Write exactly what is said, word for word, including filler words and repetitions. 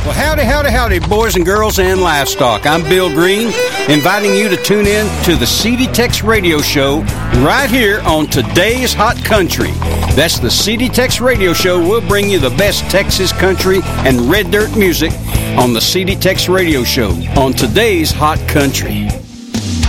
Well, howdy, howdy, howdy, boys and girls and livestock. I'm Bill Green, inviting you to tune in to the C D Tex Radio Show right here on Today's Hot Country. That's the C D Tex Radio Show. We'll bring you the best Texas country and red dirt music on the C D Tex Radio Show on Today's Hot Country.